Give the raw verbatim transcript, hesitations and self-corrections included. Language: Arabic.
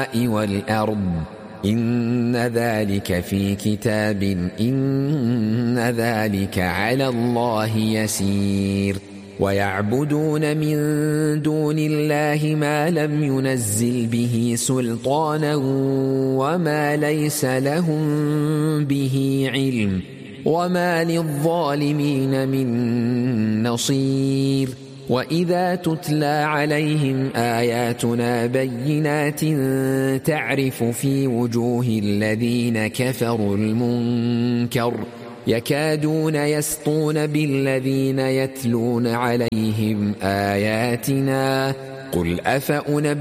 والأرض إن ذلك في كتاب إن ذلك على الله يسير ويعبدون من دون الله ما لم ينزل به سلطانا وما ليس لهم به علم وما للظالمين من نصير وإذا تتلى عليهم آياتنا بينات تعرف في وجوه الذين كفروا المنكر يكادون يسطون بالذين يتلون عليهم آياتنا قل أفأنبئكم